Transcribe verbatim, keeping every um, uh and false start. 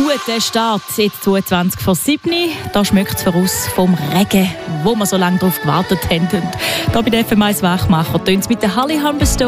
Guter Start, jetzt zweiundzwanzig vor sieben. Da schmeckt es voraus vom Regen, wo wir so lange darauf gewartet haben. Und da bei der F M eins Wachmacher tönt es mit der Holly Humberstone